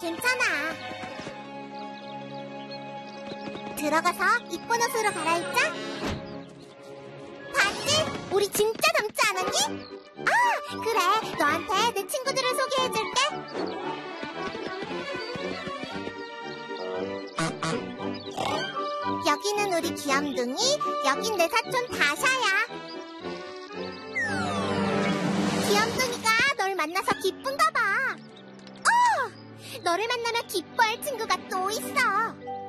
괜찮아. 들어가서 이쁜 옷으로 갈아입자. 봤지? 우리 진짜 닮지 않았니? 아, 그래. 너한테 내 친구들을 소개해줄게. 여기는 우리 귀염둥이, 여긴 내 사촌 다샤야. 귀염둥이가 널 만나서 기쁜가 봐. 너를 만나면 기뻐할 친구가 또 있어.